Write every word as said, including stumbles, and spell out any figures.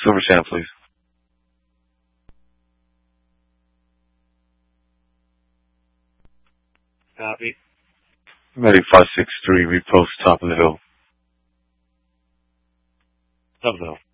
Silver channel, please. Copy. Medic five six three, repost top of the hill. Top of the hill.